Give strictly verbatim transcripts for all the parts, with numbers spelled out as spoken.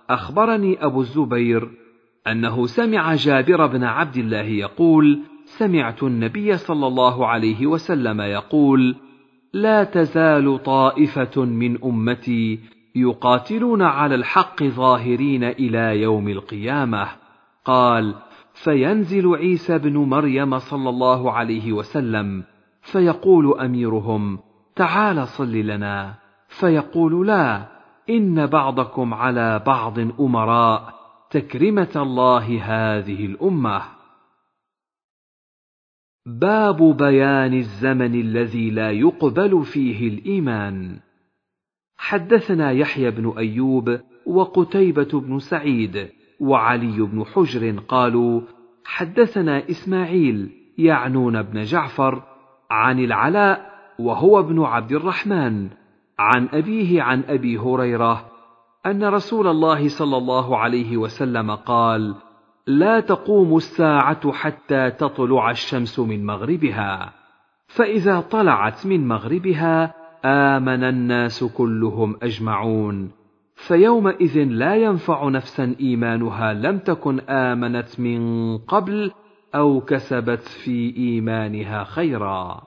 أخبرني أبو الزبير أنه سمع جابر بن عبد الله يقول: سمعت النبي صلى الله عليه وسلم يقول: لا تزال طائفة من أمتي يقاتلون على الحق ظاهرين إلى يوم القيامة. قال: فينزل عيسى بن مريم صلى الله عليه وسلم فيقول أميرهم: تعال صل لنا، فيقول: لا، إن بعضكم على بعض أمراء، تكرمة الله هذه الأمة. باب بيان الزمن الذي لا يقبل فيه الإيمان. حدثنا يحيى بن أيوب وقتيبة بن سعيد وعلي بن حجر قالوا: حدثنا إسماعيل يعنون بن جعفر عن العلاء وهو ابن عبد الرحمن عن أبيه عن أبي هريرة أن رسول الله صلى الله عليه وسلم قال: لا تقوم الساعة حتى تطلع الشمس من مغربها، فإذا طلعت من مغربها آمن الناس كلهم أجمعون، فيومئذ لا ينفع نفسا إيمانها لم تكن آمنت من قبل أو كسبت في إيمانها خيرا.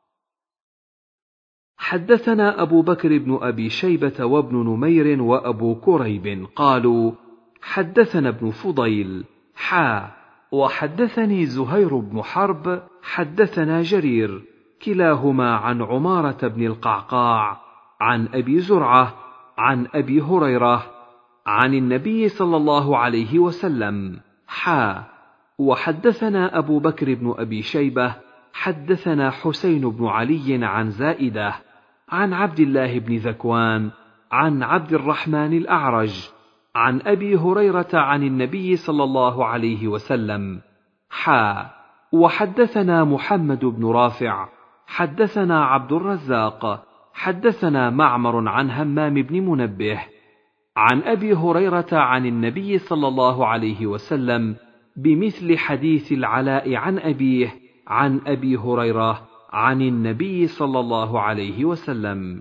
حدثنا أبو بكر بن أبي شيبة وابن نمير وأبو كريب قالوا: حدثنا ابن فضيل حا وحدثني زهير بن حرب حدثنا جرير كلاهما عن عمارة بن القعقاع عن أبي زرعة عن أبي هريرة عن النبي صلى الله عليه وسلم حا وحدثنا أبو بكر بن أبي شيبة حدثنا حسين بن علي عن زائدة عن عبد الله بن ذكوان عن عبد الرحمن الأعرج عن أبي هريرة عن النبي صلى الله عليه وسلم حا وحدثنا محمد بن رافع حدثنا عبد الرزاق حدثنا معمر عن همام بن منبه عن أبي هريرة عن النبي صلى الله عليه وسلم بمثل حديث العلاء عن أبيه عن أبي هريرة عن النبي صلى الله عليه وسلم.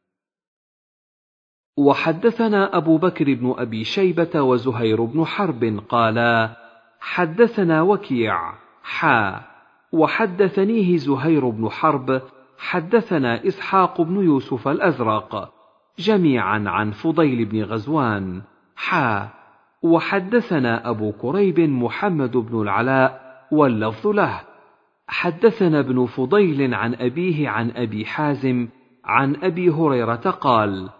وحدثنا أبو بكر بن أبي شيبة وزهير بن حرب قالا: حدثنا وكيع حا وحدثنيه زهير بن حرب حدثنا إسحاق بن يوسف الأزرق جميعا عن فضيل بن غزوان حا وحدثنا أبو كريب محمد بن العلاء واللفظ له حدثنا ابن فضيل عن أبيه عن أبي حازم عن أبي هريرة قال: